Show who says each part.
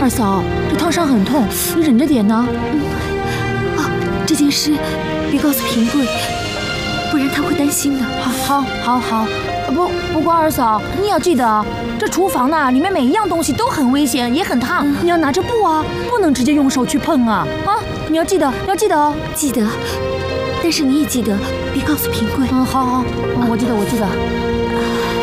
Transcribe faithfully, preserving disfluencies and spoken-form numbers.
Speaker 1: 二嫂，这烫伤很痛，你忍着点呢。
Speaker 2: 嗯，啊，这件事别告诉平贵，不然他会担心的。
Speaker 1: 好，好，好，好。不，不过二嫂，你要记得，这厨房呢，里面每一样东西都很危险，也很烫。嗯、你要拿着布啊，不能直接用手去碰啊！啊，你要记得，要记得哦。
Speaker 2: 记得。但是你也记得，别告诉平贵。
Speaker 1: 嗯，好好，嗯，我记得，我记得。